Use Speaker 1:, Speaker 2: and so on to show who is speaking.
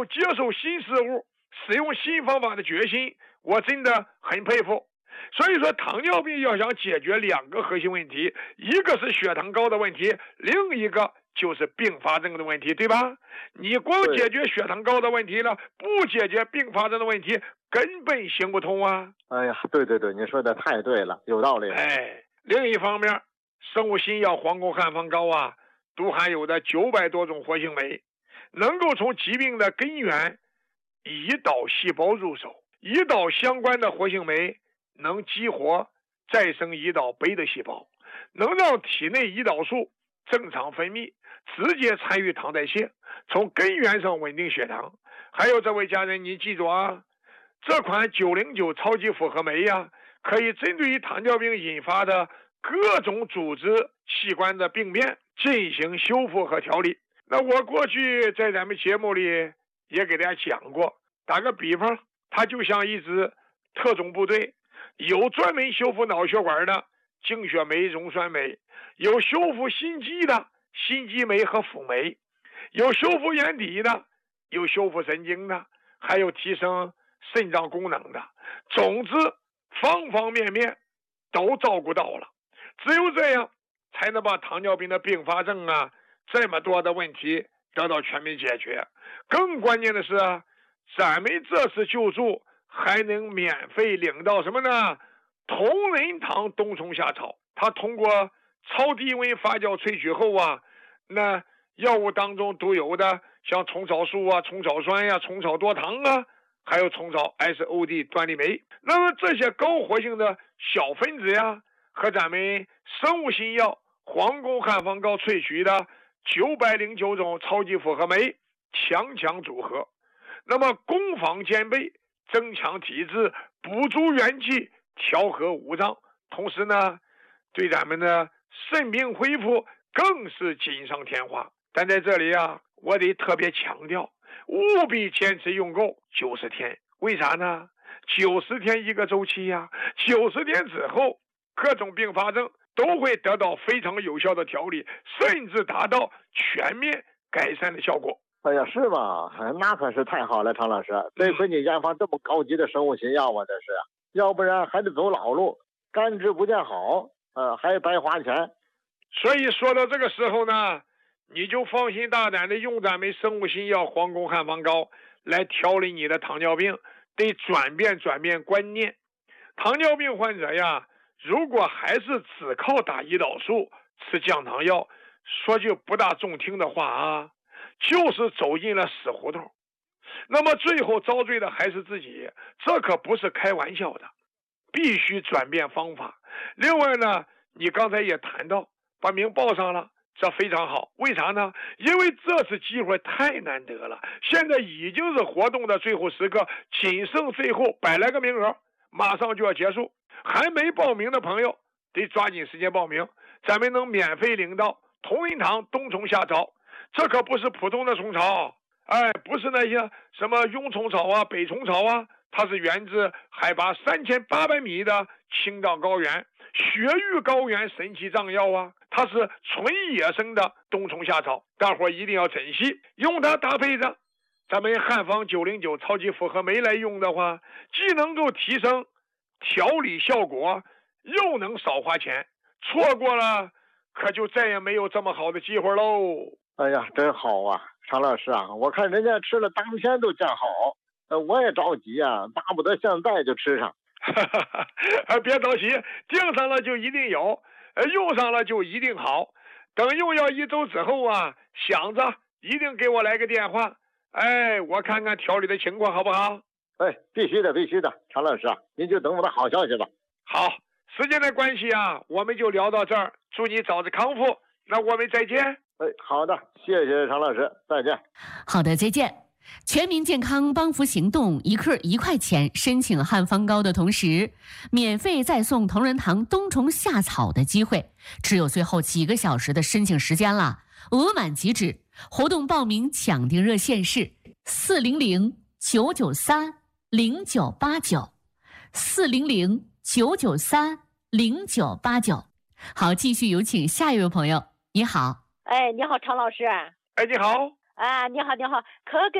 Speaker 1: 有接受新事物、使用新方法的决心，我真的很佩服。所以说，糖尿病要想解决2个核心问题，一个是血糖高的问题，另一个就是并发症的问题，对吧？你光解决血糖高的问题了，不解决并发症的问题，根本行不通啊！
Speaker 2: 哎呀，对，你说的太对了，有道理。
Speaker 1: 另一方面，生物新药黄宫汉方膏啊，都含有的900多种活性酶，能够从疾病的根源胰岛细胞入手。胰岛相关的活性酶能激活再生胰岛杯的细胞，能让体内胰岛素正常分泌，直接参与糖代谢，从根源上稳定血糖。还有这位家人，你记住啊，这款909超级复合酶呀，可以针对于糖尿病引发的各种组织器官的病变进行修复和调理。那我过去在咱们节目里也给大家讲过，打个比方，它就像一支特种部队，有专门修复脑血管的精血酶、溶栓酶，有修复心肌的心肌酶和辅酶，有修复眼底的，有修复神经的，还有提升肾脏功能的。总之，方方面面都照顾到了。只有这样，才能把糖尿病的并发症啊，这么多的问题得到全面解决。更关键的是啊，咱们这次救助还能免费领到什么呢？同仁堂冬虫夏草，它通过超低温发酵萃取后啊，那药物当中都有的像虫草素啊、虫草酸呀、虫草多糖啊，还有虫草 SOD 端粒酶。那么这些高活性的小分子呀，和咱们生物新药黄宫汉方膏萃取的909种超级复合酶强组合，那么攻防兼备，增强体质，补足元气，调和五脏，同时呢，对咱们的肾病恢复更是锦上添花。但在这里啊，我得特别强调，务必坚持用够90天。为啥呢？90天一个周期呀，90天之后，各种并发症都会得到非常有效的调理，甚至达到全面改善的效果。
Speaker 2: 哎呀，是吗？那可是太好了，常老师，得亏你研发这么高级的生物新药啊，这是，要不然还得走老路，干治不见好，还白花钱。
Speaker 1: 所以说到这个时候呢，你就放心大胆的用咱们生物新药黄宫汉方膏来调理你的糖尿病，得转变观念。糖尿病患者呀，如果还是只靠打胰岛素、吃降糖药，说句不大中听的话啊，就是走进了死胡同。那么最后遭罪的还是自己，这可不是开玩笑的，必须转变方法。另外呢，你刚才也谈到把名报上了，这非常好。为啥呢？因为这次机会太难得了，现在已经是活动的最后时刻，仅剩最后100来个名额，马上就要结束。还没报名的朋友得抓紧时间报名，咱们能免费领到同仁堂冬虫夏草。这可不是普通的虫草，不是那些什么庸虫草啊、北虫草啊，它是源自海拔3800米的青藏高原，雪域高原神奇藏药啊，它是纯野生的冬虫夏草，大伙一定要珍惜，用它搭配着咱们汉方909超级复合酶来用的话，既能够提升调理效果，又能少花钱，错过了可就再也没有这么好的机会喽。
Speaker 2: 哎呀，真好啊，常老师啊，我看人家吃了当天都见好，我也着急啊，巴不得现在就吃上。
Speaker 1: 别着急，订上了就一定有，用上了就一定好。等用药1周之后啊，想着一定给我来个电话，我看看调理的情况好不好？
Speaker 2: 必须的，常老师啊，您就等我的好消息吧。
Speaker 1: 好，时间的关系啊，我们就聊到这儿，祝你早日康复，那我们再见。
Speaker 2: 好的，谢谢常老师，再见。
Speaker 3: 好的，再见。全民健康帮扶行动，1克1块钱，申请汉方膏的同时，免费再送同仁堂冬虫夏草的机会，只有最后几个小时的申请时间了，额满即止。活动报名抢订热线是400-993-0989，400-993-0989。好，继续有请下一位朋友。你好。
Speaker 4: 你好，常老师。
Speaker 1: 你好。
Speaker 4: 你好，可跟